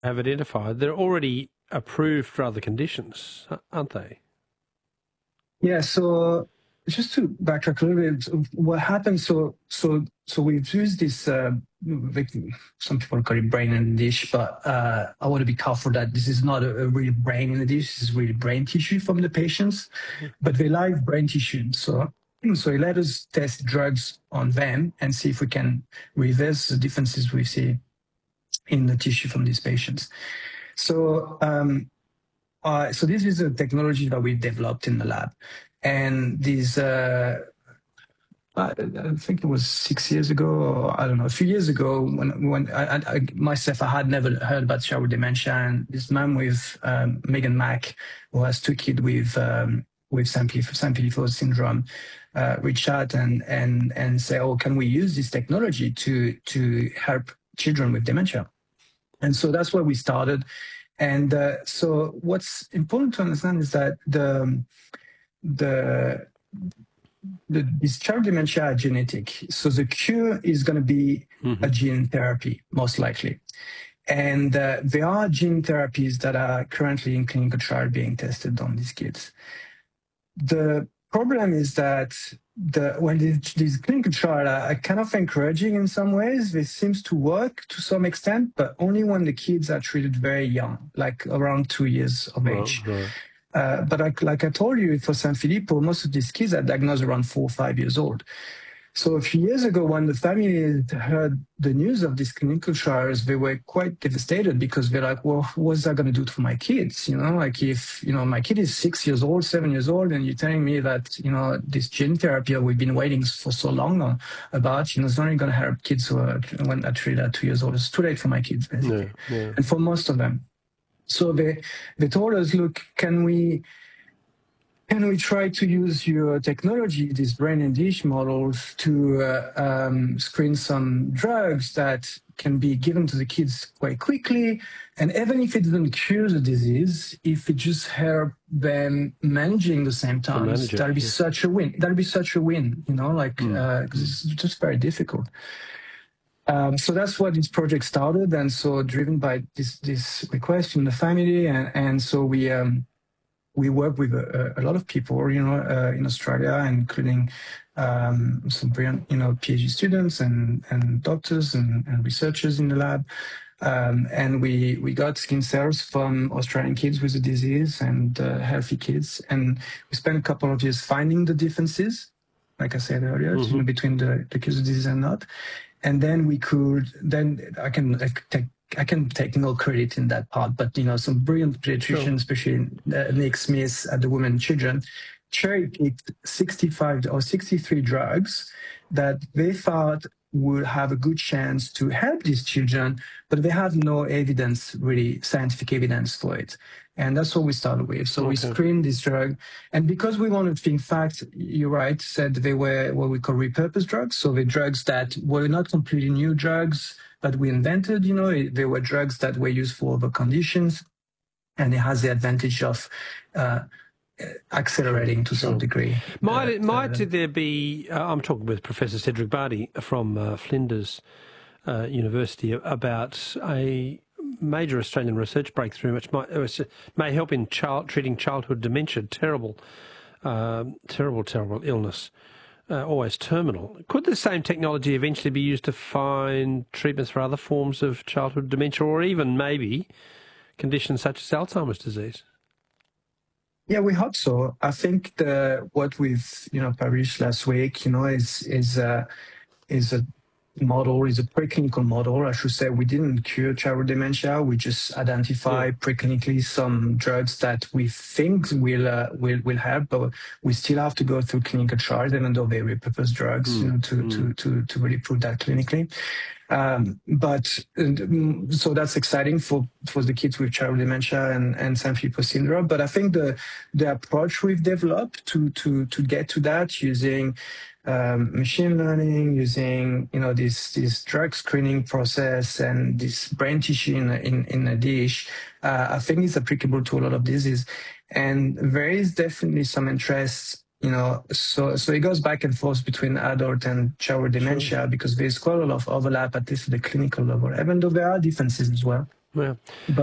have identified, they're already approved for other conditions, aren't they? Yeah, so just to backtrack a little bit, what happened, so we've used this, some people call it brain in a dish, but I want to be careful that this is not a real brain in a dish, this is really brain tissue from the patients, but they live brain tissue. So it let us test drugs on them and see if we can reverse the differences we see in the tissue from these patients. So this is a technology that we developed in the lab, and these I think it was 6 years ago, or I don't know, a few years ago, when I myself, I had never heard about childhood dementia, and this man with Megan Mack, who has two kids with Sanfilippo syndrome, reached out and say, oh, can we use this technology to help children with dementia? And so that's where we started. And so what's important to understand is that this child dementia are genetic. So the cure is going to be a gene therapy, most likely. And there are gene therapies that are currently in clinical trial being tested on these kids. The problem is that these clinical trials are kind of encouraging in some ways. They seems to work to some extent, but only when the kids are treated very young, like around 2 years of age. Right. But like I told you, for Sanfilippo, most of these kids are diagnosed around 4 or 5 years old. So a few years ago, when the family heard the news of these clinical trials, they were quite devastated because they're like, well, what's that going to do for my kids? You know, like if, you know, my kid is 6 years old, 7 years old, and you're telling me that, you know, this gene therapy we've been waiting for so long about, you know, it's only going to help kids who are, when I treat at 2 years old. It's too late for my kids, basically. Yeah. And for most of them. So they told us, look, can we try to use your technology, these brain and dish models, to screen some drugs that can be given to the kids quite quickly, and even if it doesn't cure the disease, if it just helps them managing the symptoms, that'll be such a win. That'll be such a win, you know, like because it's just very difficult. So that's why this project started, and so driven by this request from the family, and so we work with a lot of people, you know, in Australia, including some brilliant, you know, PhD students and doctors and researchers in the lab. And we got skin cells from Australian kids with the disease and healthy kids. And we spent a couple of years finding the differences, like I said earlier, you know, between the kids with disease and not. And then I can take no credit in that part, but, you know, some brilliant pediatricians, especially Nick Smith at the Women and Children, cherry-picked 65 or 63 drugs that they thought would have a good chance to help these children, but they had no evidence, really scientific evidence for it. And that's what we started with. So we screened this drug. And because we wanted to, in fact, you're right, said they were what we call repurposed drugs. So the drugs that were not completely new drugs, but we invented, you know, they were drugs that were used for other conditions. And it has the advantage of accelerating to some degree. Might there be, I'm talking with Professor Cedric Barty from Flinders University about a major Australian research breakthrough which may help in treating childhood dementia, terrible illness, always terminal. Could the same technology eventually be used to find treatments for other forms of childhood dementia, or even maybe conditions such as Alzheimer's disease? Yeah, we hope so. I think what we've published last week, is a model, is a preclinical model. I should say we didn't cure childhood dementia. We just identify preclinically some drugs that we think will help, but we still have to go through clinical trials, even though they're repurposed drugs, to really prove that clinically. So that's exciting for the kids with childhood dementia and Sanfilippo syndrome. But I think the approach we've developed to get to that using machine learning, using this drug screening process and this brain tissue in a dish, I think is applicable to a lot of diseases. And there is definitely some interest. So it goes back and forth between adult and childhood dementia because there's quite a lot of overlap, at least at the clinical level, even though there are differences as well. Well,